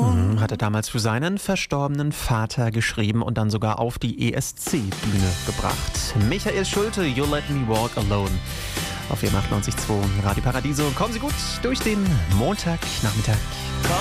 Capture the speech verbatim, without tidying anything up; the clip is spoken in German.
Mhm, hat er damals für seinen verstorbenen Vater geschrieben und dann sogar auf die E S C-Bühne gebracht. Michael Schulte, You Let Me Walk Alone. Auf W M achtundneunzig Komma zwei Radio Paradiso. Kommen Sie gut durch den Montagnachmittag.